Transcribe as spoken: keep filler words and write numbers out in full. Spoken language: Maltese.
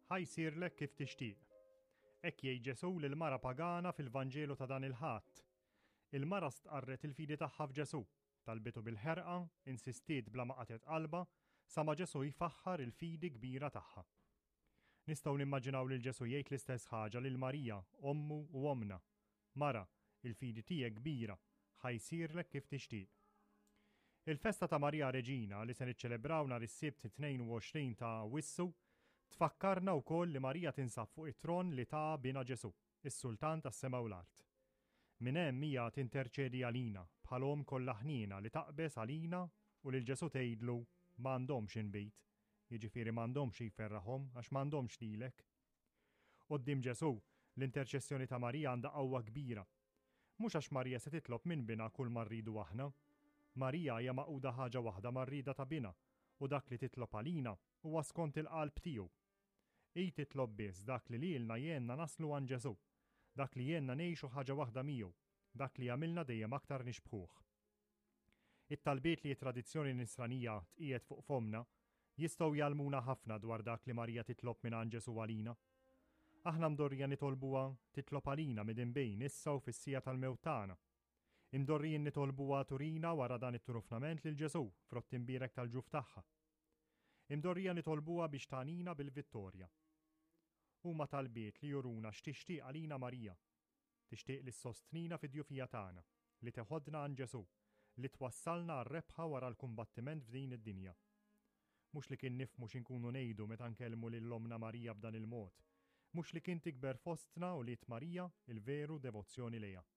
ħajsirlek kif tixtieq. Hekk jgħid Ġesu lil mara pagana fil-Vanġelu ta' dan il-ħadd. Il-mara stqarret il-fidi tagħha f'Ġesu, talbitu bil-ħerqa, insistiet bla ma qatet qalba, sa ma Ġesu jfaħħar il-fidi kbira tagħha. Nistgħu nimmaġinaw lil Ġesu jgħid l-istess ħaġa lil Marija, ommu u omna. Mara, il-fidi tiegħek kbira, ħajsirlek kif tixtieq. Il-festa ta' Marija Reġina li se niċċelebraw nhar is-Sibt tnejn u għoxrin ta' Wissu tfakkarna wkoll li Marija tinsab fuq it-tron li ta' bina Ġesu, is-Sultan tas-sema u l-art. Min hemm hija tinterċedi għalina bħalhom kollha ħniena li taqbes għalina u lil Ġesu tgħidlu m'għandhomx inbit, jiġifieri m'għandhomx jferraħhom għax m'għandhomx lilek. Quddiem Ġesu l-interċessjoni ta' Marija għandha qawwa kbira. Mhux għax Marija se titlob minn bina kull ma rridu aħna. Marija hija maquda ħaġa waħda mar-rieda ta' bina u dak li titlob għalina huwa skont il-qalb tiegħu. Hi titlob biss dak li lilna jenna naslu għand Ġesu, dak li jenna ngħixu ħaġa waħda miegħu, dak li għamilna dejjem aktar nixbħuh. It-talbiet li t-tradizzjoni nisranija tqiegħed fuq fomna jistgħu jgħalmuna ħafna dwar dak li Marija titlob minn għand Ġesu għalina. Aħna mdorrija nitolbuha titlob għalina midinbejn issa u fis-sija tal-mewt tagħna. Imdorrijin nitolbuha turina wara dan it-turufnament lil Ġesu frott imbierek tal-ġuf tagħha. Imdorrija nitolbuha biex tagħnina bil-vittorja. Huma talbiet li juruna x'tixtieq għalina Marija. Tixtieq li ssostnina fid-djufija tagħna, li teħodna għand Ġesu, li twassalna għar-rebħa wara l-kumbattiment f'din id-dinja. Mhux li kien nifhmu x'inkunu ngħidu meta nkellmu lil omna Marija b'dan il-mod, mhux li kien tikber fostna u li Marija il-veru devozzjoni lejha.